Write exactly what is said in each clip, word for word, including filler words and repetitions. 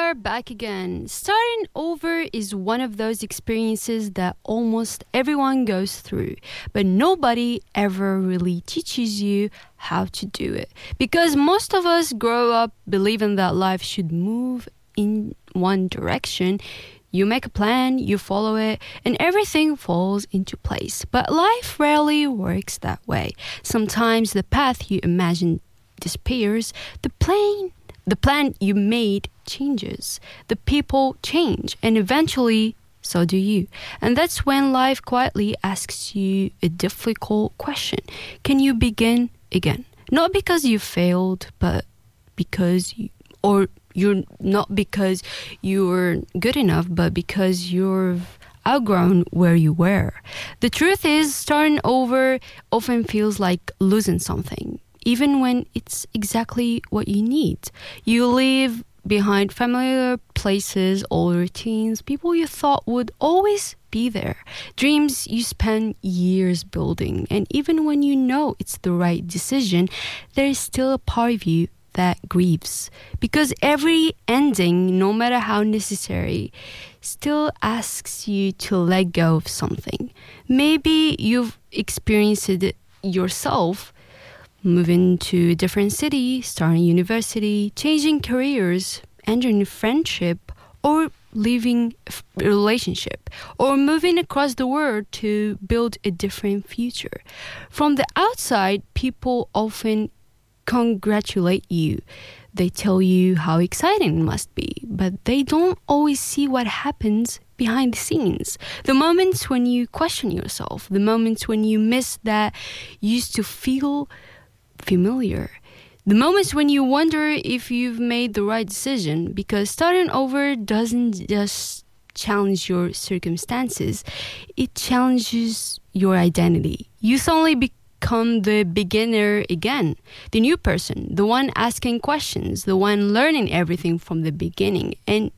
are back again. Starting over is one of those experiences that almost everyone goes through, but nobody ever really teaches you how to do it. Because most of us grow up believing that life should move in one direction. You make a plan, you follow it, and everything falls into place. But life rarely works that way. Sometimes the path you imagine disappears, the plane The plan you made changes. The people change. And eventually, so do you. And that's when life quietly asks you a difficult question. Can you begin again? Not because you failed, but because you... Or you're not because you were good enough, but because you're outgrown where you were. The truth is, starting over often feels like losing something, even when it's exactly what you need. You leave behind familiar places, old routines, people you thought would always be there, dreams you spent years building. And even when you know it's the right decision, there is still a part of you that grieves. Because every ending, no matter how necessary, still asks you to let go of something. Maybe you've experienced it yourself, moving to a different city, starting university, changing careers, entering a friendship, or leaving a relationship, or moving across the world to build a different future. From the outside, people often congratulate you. They tell you how exciting it must be, but they don't always see what happens behind the scenes. The moments when you question yourself, the moments when you miss that used to feel familiar. The moments when you wonder if you've made the right decision, because starting over doesn't just challenge your circumstances, it challenges your identity. You suddenly become the beginner again, the new person, the one asking questions, the one learning everything from the beginning. And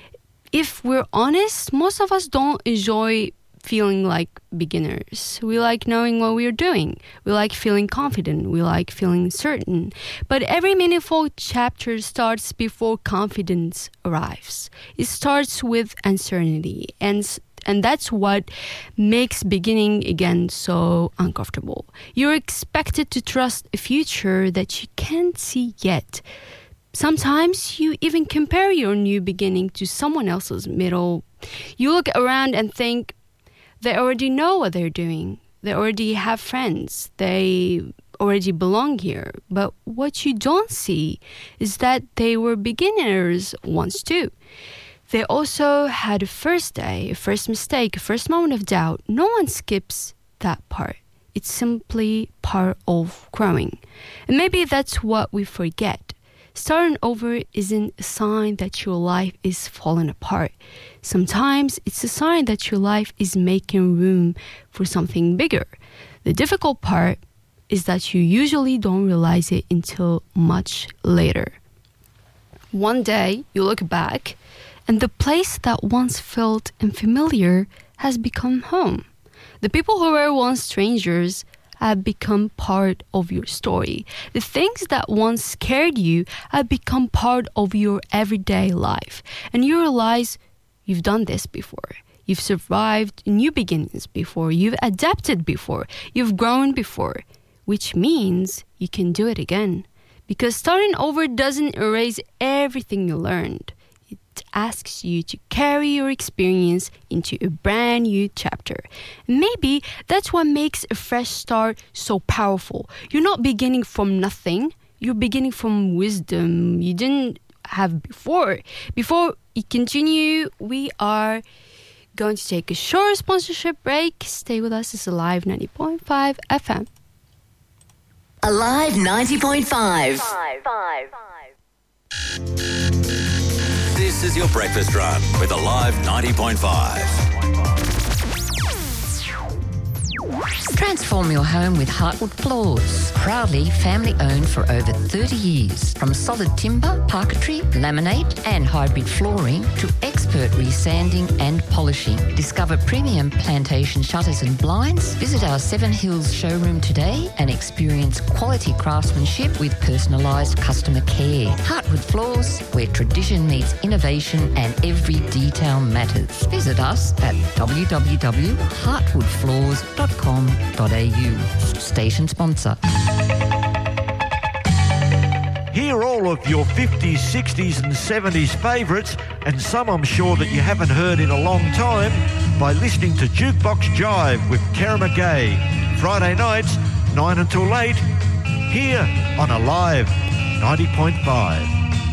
if we're honest, most of us don't enjoy feeling like beginners. We like knowing what we're doing. We like feeling confident. We like feeling certain. But every meaningful chapter starts before confidence arrives. It starts with uncertainty. And and that's what makes beginning again so uncomfortable. You're expected to trust a future that you can't see yet. Sometimes you even compare your new beginning to someone else's middle. You look around and think, they already know what they're doing. They already have friends. They already belong here. But what you don't see is that they were beginners once too. They also had a first day, a first mistake, a first moment of doubt. No one skips that part. It's simply part of growing. And maybe that's what we forget. Starting over isn't a sign that your life is falling apart. Sometimes it's a sign that your life is making room for something bigger. The difficult part is that you usually don't realize it until much later. One day, you look back, and the place that once felt unfamiliar has become home. The people who were once strangers have become part of your story. The things that once scared you have become part of your everyday life. And you realize you've done this before. You've survived new beginnings before. You've adapted before. You've grown before. Which means you can do it again. Because starting over doesn't erase everything you learned. It asks you to carry your experience into a brand new chapter. Maybe that's what makes a fresh start so powerful. You're not beginning from nothing. You're beginning from wisdom you didn't have before. Before we continue, we are going to take a short sponsorship break. Stay with us. It's Alive ninety point five F M. Alive ninety point five. Five, five, five. This is your breakfast run with Alive ninety point five. Transform your home with Heartwood Floors. Proudly family owned for over thirty years. From solid timber, parquetry, laminate and hybrid flooring to expert resanding and polishing. Discover premium plantation shutters and blinds. Visit our Seven Hills showroom today and experience quality craftsmanship with personalised customer care. Heartwood Floors, where tradition meets innovation and every detail matters. Visit us at w w w dot heartwood floors dot com dot a u. Station sponsor. Hear all of your fifties, sixties and seventies favourites, and some I'm sure that you haven't heard in a long time, by listening to Jukebox Jive with Kara McGay. Friday nights, nine until eight, here on Alive ninety point five.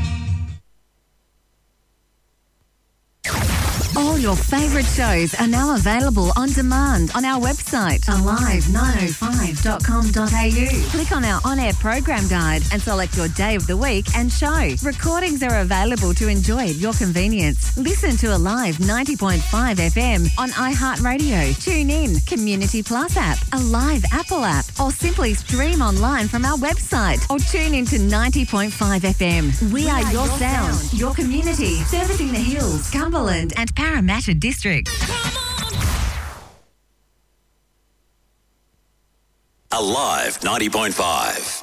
All your favourite shows are now available on demand on our website, alive nine oh five dot com dot a u. Click on our on-air program guide and select your day of the week and show. Recordings are available to enjoy at your convenience. Listen to Alive ninety point five F M on iHeartRadio, TuneIn, Community Plus app, Alive Apple app, or simply stream online from our website or tune into ninety point five F M. We, we are, are your, your sound, sound, your community, servicing the Hills, Cumberland and Parramatta districts. Alive ninety point five.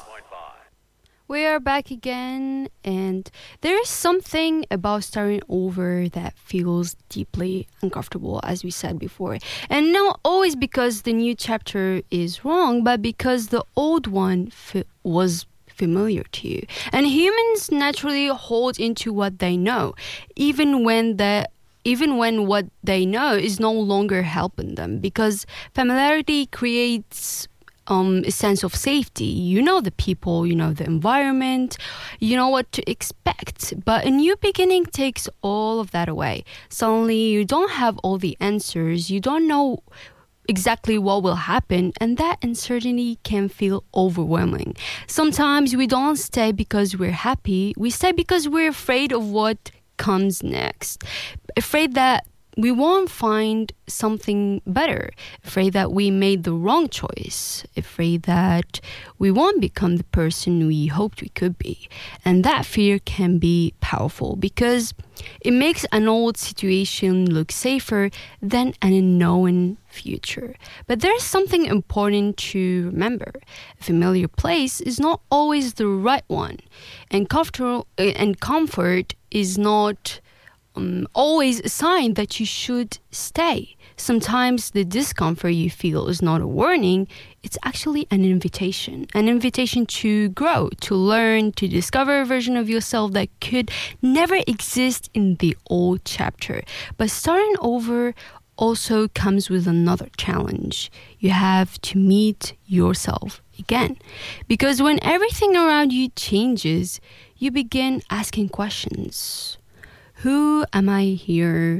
We are back again, and there is something about starting over that feels deeply uncomfortable, as we said before. And not always because the new chapter is wrong, but because the old one f- was familiar to you. And humans naturally hold into what they know, even when the even when what they know is no longer helping them, because familiarity creates um, a sense of safety. You know the people, you know the environment, you know what to expect. But a new beginning takes all of that away. Suddenly, you don't have all the answers. You don't know exactly what will happen, and that uncertainty can feel overwhelming. Sometimes we don't stay because we're happy. We stay because we're afraid of what comes next, afraid that we won't find something better, afraid that we made the wrong choice, afraid that we won't become the person we hoped we could be. And that fear can be powerful because it makes an old situation look safer than an unknown future. But there's something important to remember. A familiar place is not always the right one, and comfort and comfort is not um, always a sign that you should stay. Sometimes the discomfort you feel is not a warning, it's actually an invitation. An invitation to grow, to learn, to discover a version of yourself that could never exist in the old chapter. But starting over also comes with another challenge. You have to meet yourself again. Because when everything around you changes, you begin asking questions. Who am I here?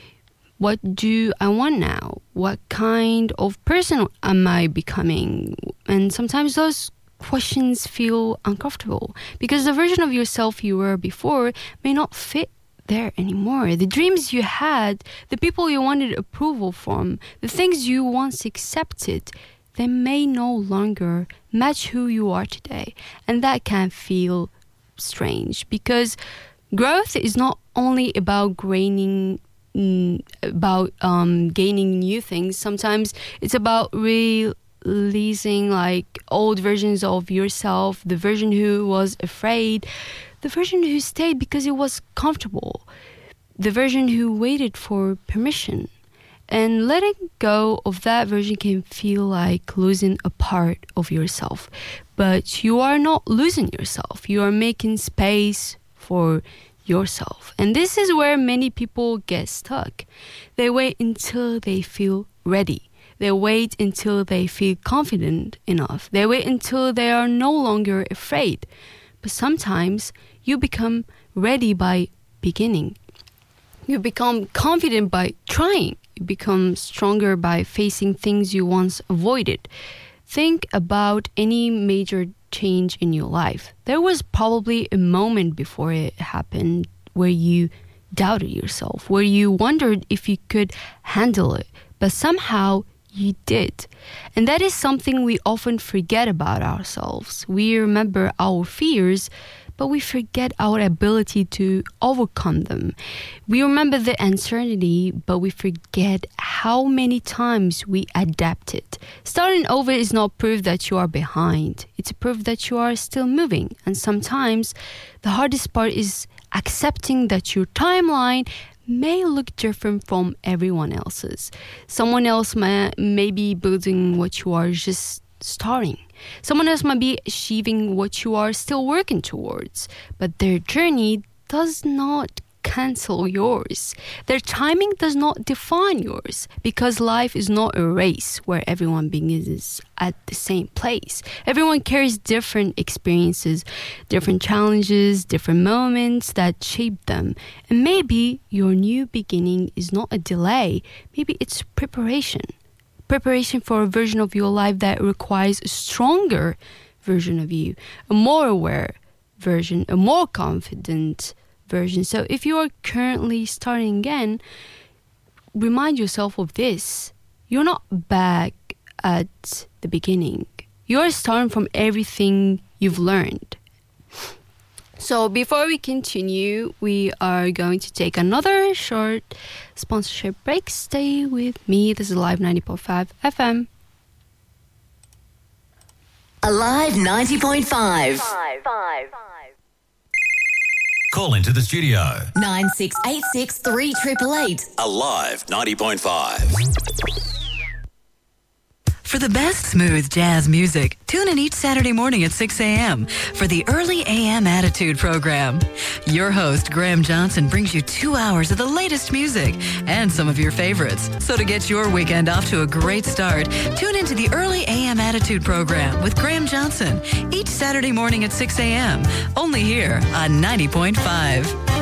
What do I want now? What kind of person am I becoming? And sometimes those questions feel uncomfortable because the version of yourself you were before may not fit there anymore. The dreams you had, the people you wanted approval from, the things you once accepted, they may no longer match who you are today. And that can feel strange because growth is not only about gaining about um, gaining new things. Sometimes it's about releasing like old versions of yourself, the version who was afraid, the version who stayed because it was comfortable, the version who waited for permission. And letting go of that version can feel like losing a part of yourself. But you are not losing yourself. You are making space for yourself. And this is where many people get stuck. They wait until they feel ready. They wait until they feel confident enough. They wait until they are no longer afraid. But sometimes you become ready by beginning. You become confident by trying. You become stronger by facing things you once avoided. Think about any major change in your life. There was probably a moment before it happened where you doubted yourself, where you wondered if you could handle it, but somehow you did. And that is something we often forget about ourselves. We remember our fears, but we forget our ability to overcome them. We remember the uncertainty, but we forget how many times we adapted. Starting over is not proof that you are behind. It's a proof that you are still moving. And sometimes the hardest part is accepting that your timeline may look different from everyone else's. Someone else may, may be building what you are just starting. Someone else might be achieving what you are still working towards, but their journey does not cancel yours. Their timing does not define yours, because life is not a race where everyone begins at the same place. Everyone carries different experiences, different challenges, different moments that shape them. And maybe your new beginning is not a delay, maybe it's preparation. Preparation for a version of your life that requires a stronger version of you, a more aware version, a more confident version. So if you are currently starting again, remind yourself of this. You're not back at the beginning. You're starting from everything you've learned. So before we continue, we are going to take another short sponsorship break. Stay with me. This is Alive ninety point five F M. Alive ninety point five. Call into the studio. nine six eight six three eight eight eight. Alive ninety point five. For the best smooth jazz music, tune in each Saturday morning at six a.m. for the Early A M Attitude program. Your host, Graham Johnson, brings you two hours of the latest music and some of your favorites. So to get your weekend off to a great start, tune into the Early A M Attitude program with Graham Johnson each Saturday morning at six a.m. only here on ninety point five.